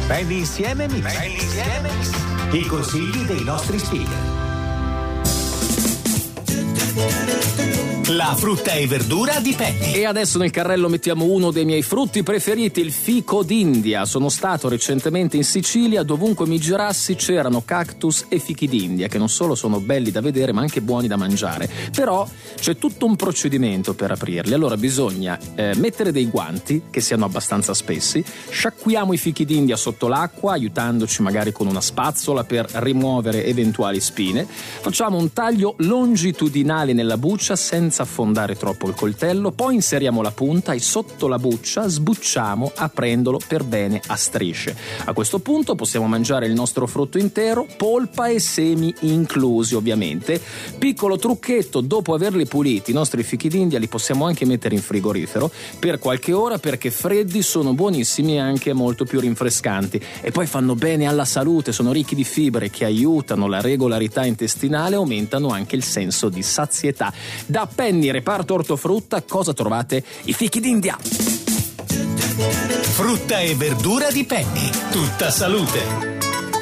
Penny insieme mix. I consigli dei nostri speaker. La frutta e verdura di Penny. E adesso nel carrello mettiamo uno dei miei frutti preferiti, il fico d'India. Sono stato recentemente in Sicilia, dovunque mi girassi c'erano cactus e fichi d'India, che non solo sono belli da vedere ma anche buoni da mangiare. Però c'è tutto un procedimento per aprirli. Allora bisogna mettere dei guanti che siano abbastanza spessi, sciacquiamo i fichi d'India sotto l'acqua aiutandoci magari con una spazzola per rimuovere eventuali spine, facciamo un taglio longitudinale nella buccia senza affondare troppo il coltello, poi inseriamo la punta e sotto la buccia sbucciamo aprendolo per bene a strisce. A questo punto possiamo mangiare il nostro frutto intero, polpa e semi inclusi ovviamente. Piccolo trucchetto: dopo averli puliti i nostri fichi d'India li possiamo anche mettere in frigorifero per qualche ora, perché freddi sono buonissimi e anche molto più rinfrescanti, e poi fanno bene alla salute, sono ricchi di fibre che aiutano la regolarità intestinale e aumentano anche il senso di sazietà. Da Penny reparto ortofrutta, cosa trovate? I fichi d'India. Frutta e verdura di Penny. Tutta salute.